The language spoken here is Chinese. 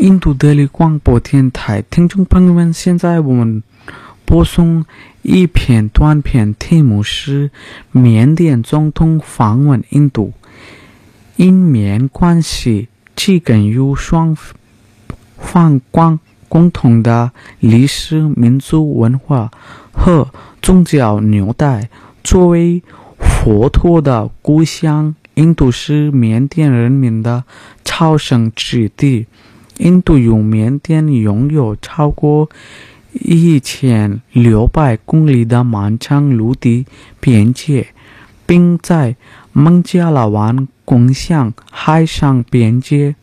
印度德里广播电台听众朋友们，现在我们播送一篇短片，题目是缅甸总统访问印度。印缅关系基根于双方共同的历史、民族文化和宗教纽带。作为佛陀的故乡，印度是缅甸人民的朝圣之地。印度与缅甸拥有超过1600公里的漫长陆地边界，并在孟加拉湾共享海上边界。